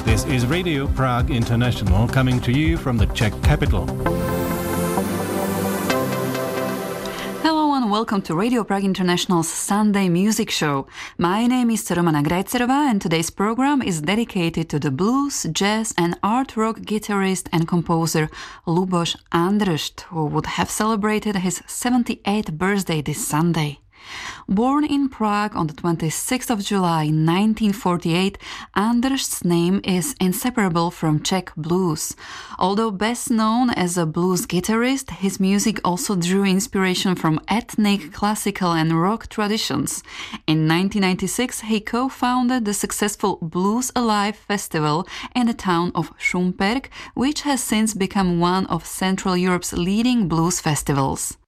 This is Radio Prague International coming to you from the Czech capital. Hello and welcome to Radio Prague International's Sunday Music Show. My name is Romana Grajcerova and today's program is dedicated to the blues, jazz and art rock guitarist and composer Luboš Andršt, who would have celebrated his 78th birthday this Sunday. Born in Prague on the 26th of July 1948, Andršt's name is inseparable from Czech blues. Although best known as a blues guitarist, his music also drew inspiration from ethnic, classical and rock traditions. In 1996, he co-founded the successful Blues Alive festival in the town of Šumperk, which has since become one of Central Europe's leading blues festivals.